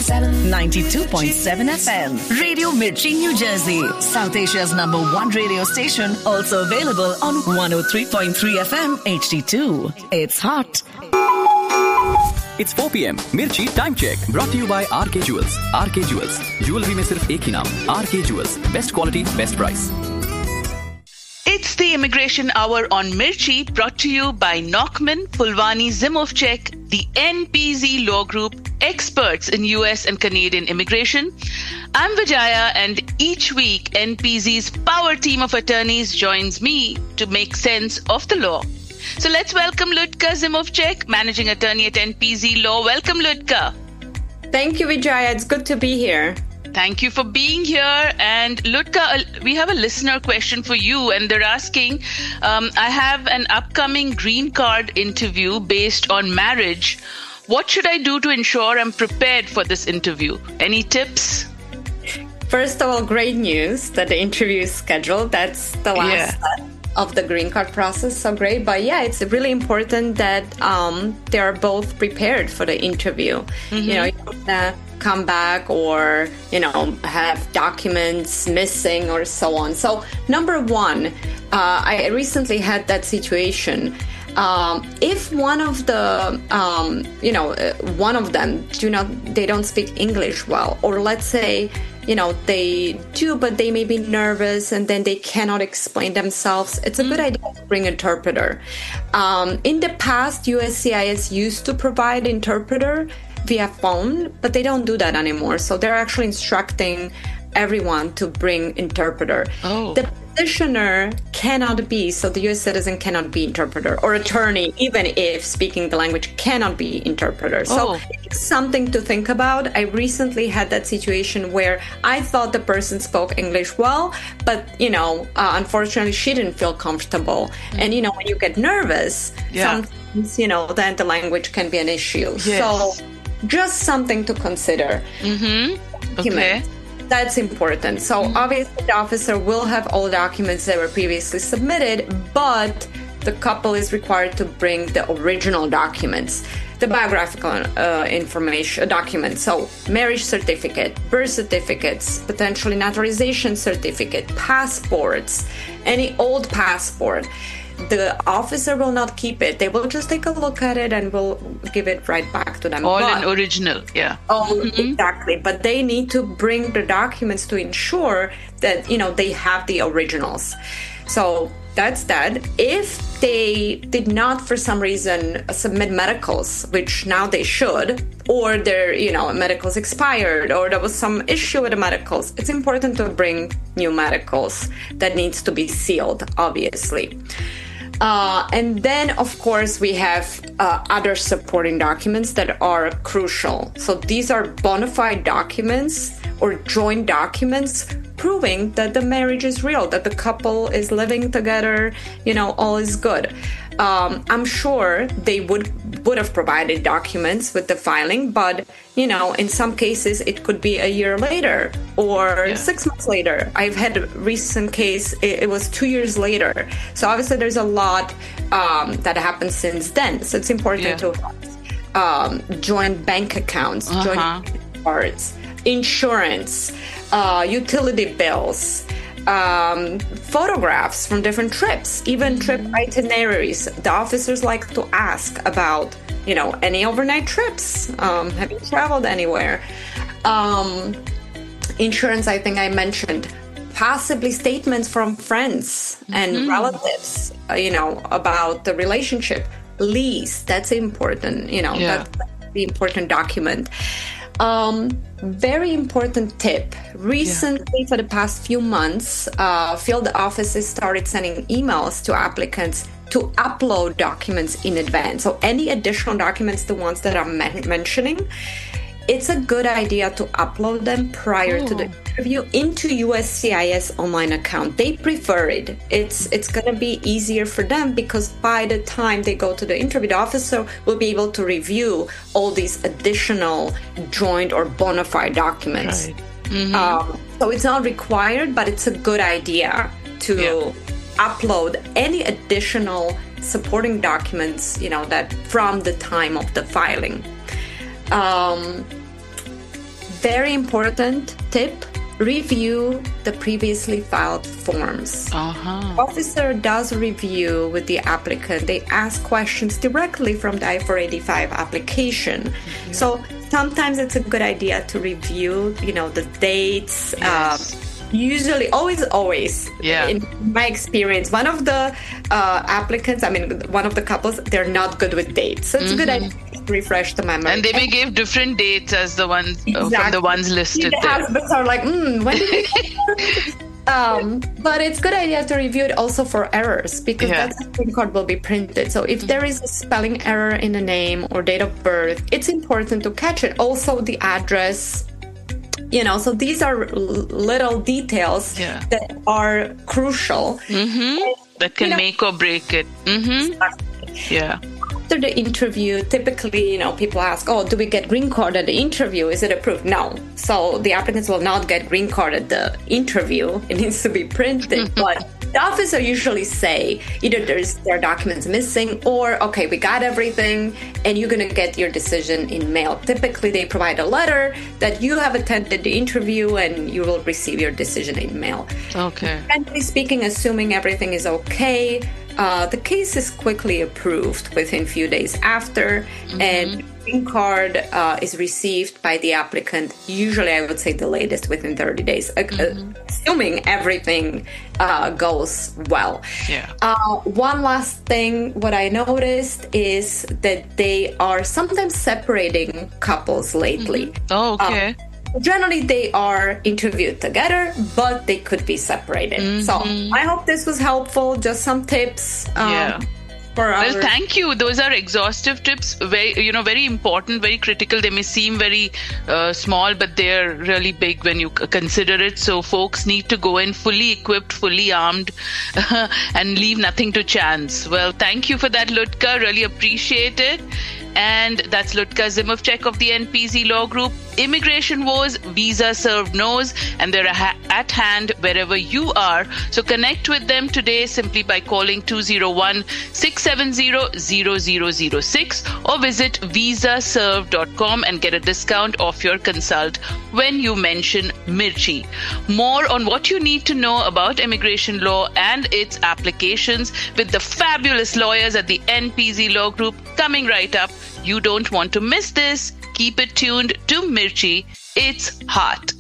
92.7 FM. Radio Mirchi, New Jersey. South Asia's #1 radio station. Also available on 103.3 FM HD2. It's hot. It's 4 p.m. Mirchi Time Check. Brought to you by RK Jewels. RK Jewels. Jewelry में सिर्फ एक ही नाम. RK Jewels. Best quality, best price. It's the Immigration Hour on Mirchi, brought to you by Nockman, Pulwani, Zimovchek, the NPZ Law Group, experts in US and Canadian immigration. I'm Vijaya, and each week NPZ's power team of attorneys joins me to make sense of the law. So let's welcome Ludka Zimovchek, Managing Attorney at NPZ Law. Welcome, Ludka. Thank you, Vijaya. It's good to be here. Thank you for being here. And Ludka, we have a listener question for you, and they're asking, I have an upcoming green card interview based on marriage. What should I do to ensure I'm prepared for this interview? Any tips? First of all, great news that the interview is scheduled. That's the last step of the green card process. So great. But yeah, it's really important that they are both prepared for the interview. Mm-hmm. You know, you don't come back or, you know, have documents missing or so on. So number one, I recently had that situation. If one of the, one of them they don't speak English well, or let's say, you know, they do, but they may be nervous and then they cannot explain themselves, it's a good idea to bring an interpreter. In the past, USCIS used to provide interpreter via phone, but they don't do that anymore. So they're actually instructing everyone to bring interpreter. Oh. The petitioner cannot be, so the U.S. citizen cannot be interpreter, or attorney, even if speaking the language cannot be interpreter. So it's something to think about. I recently had that situation where I thought the person spoke English well, but, you know, unfortunately she didn't feel comfortable. And, you know, when you get nervous, sometimes, you know, then the language can be an issue. Yes. So just something to consider. Mm-hmm. Okay. That's important. So obviously the officer will have all documents that were previously submitted, but the couple is required to bring the original documents, the biographical information documents. So marriage certificate, birth certificates, potentially naturalization certificate, passports, any old passport. The officer will not keep it. They will just take a look at it and will give it right back to them. All in original, yeah. Oh, exactly. But they need to bring the documents to ensure that, you know, they have the originals. So that's that. If they did not, for some reason, submit medicals, which now they should, or their, you know, medicals expired, or there was some issue with the medicals, it's important to bring new medicals that needs to be sealed, obviously. And then, of course, we have other supporting documents that are crucial. So these are bona fide documents or joint documents proving that the marriage is real, that the couple is living together, you know, all is good. I'm sure they would have provided documents with the filing, but, you know, in some cases it could be a year later or 6 months later. I've had a recent case, it was 2 years later. So obviously there's a lot that happened since then. So it's important to have joint bank accounts, joint cards, insurance, utility bills, photographs from different trips, even trip itineraries. The officers like to ask about, you know, any overnight trips. Have you traveled anywhere? Insurance, I think I mentioned. Possibly statements from friends and relatives, you know, about the relationship. Lease, that's important, you know, that's the important document. Very important tip. Recently, for the past few months, field offices started sending emails to applicants to upload documents in advance. So any additional documents, the ones that I'm mentioning, it's a good idea to upload them prior to the interview into USCIS online account. They prefer it. It's going to be easier for them because by the time they go to the interview, the officer will be able to review all these additional joint or bona fide documents. Right. So it's not required, but it's a good idea to upload any additional supporting documents, you know, that from the time of the filing. very important tip, review the previously filed forms. Officer does review with the applicant. They ask questions directly from the I-485 application. So sometimes it's a good idea to review, the dates. Usually, always. Yeah. In my experience, one of the one of the couples, they're not good with dates. So it's a good idea to refresh the memory. And they may give different dates as the ones from the ones listed the there. husbands are like, when did we but it's a good idea to review it also for errors, because that's the green card will be printed. So if there is a spelling error in a name or date of birth, it's important to catch it. Also the address. So these are little details that are crucial. That can make or break it. Yeah. After the interview, typically, people ask, do we get green card at the interview? Is it approved? No. So the applicants will not get green card at the interview. It needs to be printed. But the officer usually say either their documents missing or, okay, we got everything and you're going to get your decision in mail. Typically, they provide a letter that you have attended the interview and you will receive your decision in mail. Okay. Generally speaking, assuming everything is okay, the case is quickly approved within a few days after, and green card is received by the applicant, usually I would say the latest within 30 days, assuming everything goes well. Yeah. One last thing, what I noticed is that they are sometimes separating couples lately. Oh, okay. Generally, they are interviewed together, but they could be separated. So I hope this was helpful. Just some tips. Well, thank you. Those are exhaustive tips. Very important, very critical. They may seem very small, but they're really big when you consider it. So folks need to go in fully equipped, fully armed, and leave nothing to chance. Well, thank you for that, Lutka. Really appreciate it. And that's Lutka Zimovchek of the NPZ Law Group. Immigration woes, visa served no's, and they're at hand wherever you are. So connect with them today simply by calling 201-670-0006 or visit visaserve.com and get a discount off your consult when you mention Mirchi. More on what you need to know about immigration law and its applications with the fabulous lawyers at the NPZ Law Group coming right up. You don't want to miss this. Keep it tuned to Mirchi. It's hot.